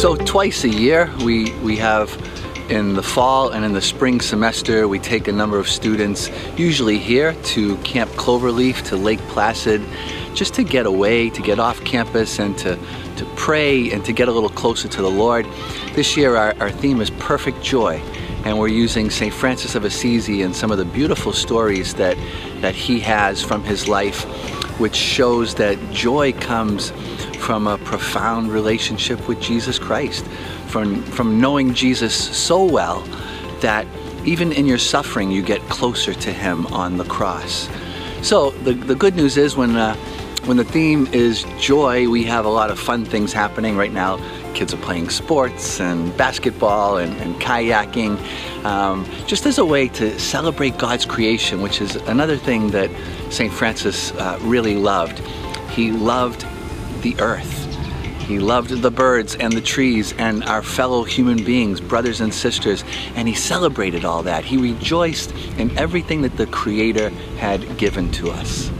So twice a year we have, in the fall and in the spring semester, we take a number of students, usually here, to Camp Cloverleaf, to Lake Placid, just to get away, to get off campus and to pray and to get a little closer to the Lord. This year our theme is Perfect Joy, and we're using St. Francis of Assisi and some of the beautiful stories that he has from his life, which shows that joy comes from a profound relationship with Jesus Christ, from knowing Jesus so well that even in your suffering you get closer to him on the cross. So the good news is when the theme is joy, we have a lot of fun things happening right now. Kids are playing sports and basketball and kayaking, just as a way to celebrate God's creation, which is another thing that St. Francis really loved. He loved the earth. He loved the birds and the trees and our fellow human beings, brothers and sisters, and he celebrated all that. He rejoiced in everything that the Creator had given to us.